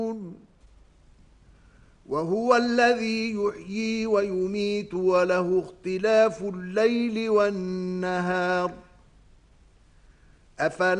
وهو الذي يحيي ويميت وله اختلاف الليل والنهار أفلا